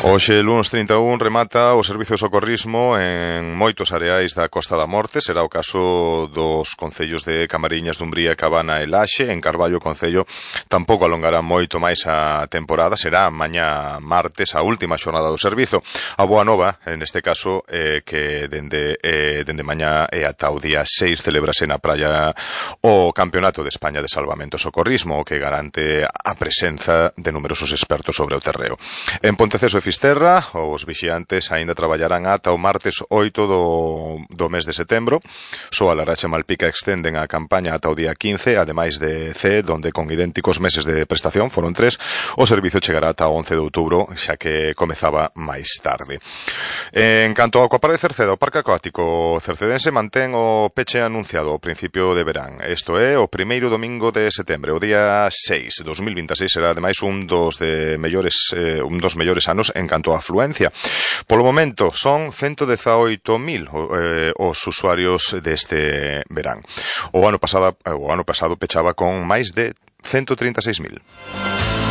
Hoxe, lunes 31, remata o servizo de socorrismo en moitos areais da Costa da Morte. Será o caso dos concellos de Camariñas, Dumbría, Cabana e Laxe. En Carballo, o concello tampouco alongará moito máis a temporada. Será mañá martes a última xornada do servizo. A boa nova, neste caso, que dende mañá e ata o día 6 celebrase na praia o Campeonato de España de Salvamento e Socorrismo, que garante a presenza de numerosos expertos sobre o terreo. En Ponteceso e Fisterra, os vixiantes aínda traballarán ata o martes 8 do mes de setembro. Só a Laracha e Malpica extenden a campaña ata o día 15, ademais de C, donde con idénticos meses de prestación, foron 3, o servizo chegará ata o 11 de outubro, xa que comezaba máis tarde. En canto ao Aquaparque de Cerceda, o Parque Acuático cercedense mantén o peche anunciado ao principio de verán. Isto é, o primeiro domingo de setembro, o día 6. 2026 será ademais un dos mellores anos en canto a afluencia. Polo momento son 118.000 os usuarios deste verán. O ano pasado pechaba con máis de 136.000.